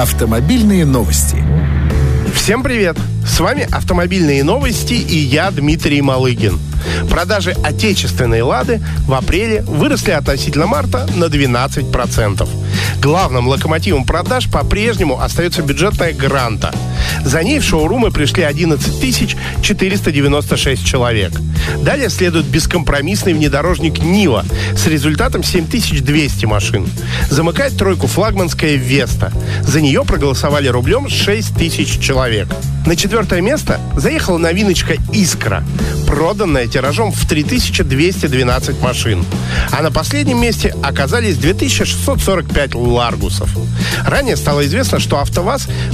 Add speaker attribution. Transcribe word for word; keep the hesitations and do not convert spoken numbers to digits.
Speaker 1: Автомобильные новости.
Speaker 2: Всем привет! С вами «Автомобильные новости» и я, Дмитрий Малыгин. Продажи отечественной «Лады» в апреле выросли относительно марта на двенадцать процентов. Главным локомотивом продаж по-прежнему остается бюджетная «Гранта». За ней в шоурумы пришли одиннадцать тысяч четыреста девяносто шесть человек. Далее следует бескомпромиссный внедорожник «Нива» с результатом семь тысяч двести машин. Замыкает тройку флагманская «Веста». За нее проголосовали рублем шесть тысяч человек. На четвертое место заехала новиночка «Искра», проданная тиражом в три тысячи двести двенадцать машин. А на последнем месте оказались две тысячи шестьсот сорок пять «Ларгусов». Ранее стало известно, что АвтоВАЗ